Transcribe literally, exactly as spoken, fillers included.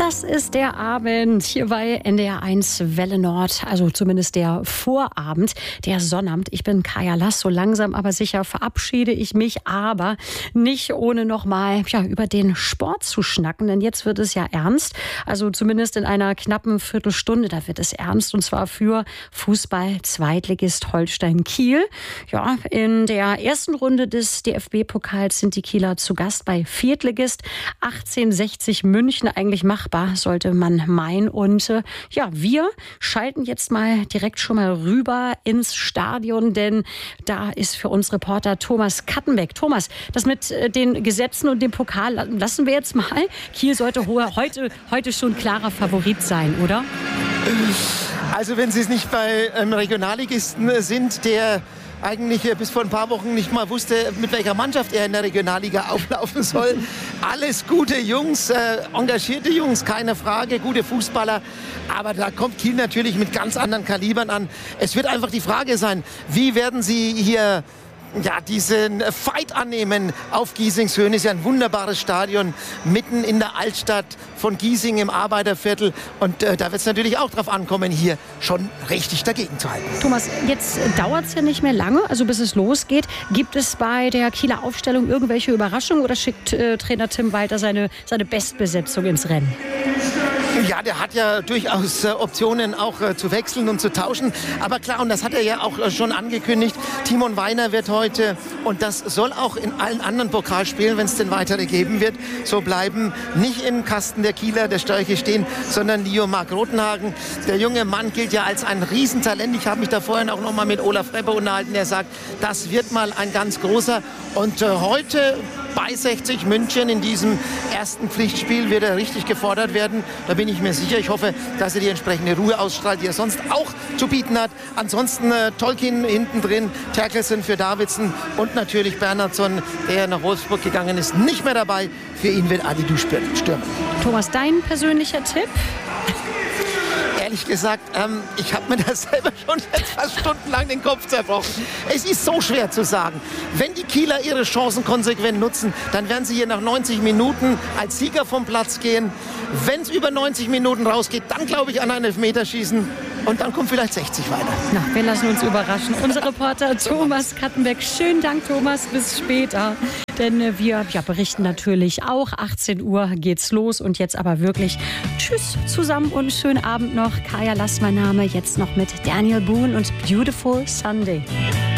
Das ist der Abend hier bei N D R eins Welle Nord, also zumindest der Vorabend, der Sonnabend. Ich bin Kaya Lass, so langsam aber sicher verabschiede ich mich, aber nicht ohne nochmal ja, über den Sport zu schnacken, denn jetzt wird es ja ernst, also zumindest in einer knappen Viertelstunde, da wird es ernst und zwar für Fußball-Zweitligist Holstein Kiel. Ja, in der ersten Runde des D F B-Pokals sind die Kieler zu Gast bei Viertligist achtzehnhundertsechzig München, eigentlich machbar, sollte man meinen. Und äh, ja, wir schalten jetzt mal direkt schon mal rüber ins Stadion, denn da ist für uns Reporter Thomas Kattenbeck. Thomas, das mit äh, den Gesetzen und dem Pokal lassen wir jetzt mal. Kiel sollte ho- heute, heute schon klarer Favorit sein, oder? Also wenn Sie es nicht bei einem Regionalligisten sind, der eigentlich bis vor ein paar Wochen nicht mal wusste, mit welcher Mannschaft er in der Regionalliga auflaufen soll. Alles gute Jungs, äh, engagierte Jungs, keine Frage, gute Fußballer. Aber da kommt Kiel natürlich mit ganz anderen Kalibern an. Es wird einfach die Frage sein, wie werden sie hier ja, diesen Fight annehmen auf Giesingshöhen. Ist ja ein wunderbares Stadion mitten in der Altstadt von Giesing im Arbeiterviertel. Und äh, da wird es natürlich auch drauf ankommen, hier schon richtig dagegen zu halten. Thomas, jetzt dauert es ja nicht mehr lange, also bis es losgeht. Gibt es bei der Kieler Aufstellung irgendwelche Überraschungen oder schickt äh, Trainer Tim Walter seine, seine Bestbesetzung ins Rennen? Ja, der hat ja durchaus äh, Optionen auch äh, zu wechseln und zu tauschen. Aber klar, und das hat er ja auch äh, schon angekündigt, Timon Weiner wird heute, und das soll auch in allen anderen Pokalspielen, wenn es denn weitere geben wird, so bleiben, nicht im Kasten der Kieler, der Störche stehen, sondern Leo Mark Rotenhagen. Der junge Mann gilt ja als ein Riesentalent. Ich habe mich da vorhin auch noch mal mit Olaf Repper unterhalten. Der sagt, das wird mal ein ganz großer. Und äh, heute bei sechzig München in diesem ersten Pflichtspiel wird er richtig gefordert werden. Da bin ich mir sicher. Ich hoffe, dass er die entsprechende Ruhe ausstrahlt, die er sonst auch zu bieten hat. Ansonsten äh, Tolkien hinten drin, Terkelsen für Davidson und natürlich Bernhardsson, der nach Wolfsburg gegangen ist, nicht mehr dabei. Für ihn wird Adi Du stürmen. Thomas, dein persönlicher Tipp? Ehrlich gesagt, ähm, ich habe mir das selber schon jetzt fast stundenlang den Kopf zerbrochen. Es ist so schwer zu sagen. Wenn die Kieler ihre Chancen konsequent nutzen, dann werden sie hier nach neunzig Minuten als Sieger vom Platz gehen. Wenn es über neunzig Minuten rausgeht, dann glaube ich an ein Elfmeterschießen. Und dann kommt vielleicht sechzig weiter. Na, wir lassen uns überraschen. Unser Reporter Thomas Kattenbeck. Schönen Dank, Thomas. Bis später. Denn äh, wir ja, berichten natürlich auch. achtzehn Uhr geht's los. Und jetzt aber wirklich tschüss zusammen und schönen Abend noch. Kaya Lass mein Name. Jetzt noch mit Daniel Boone und Beautiful Sunday.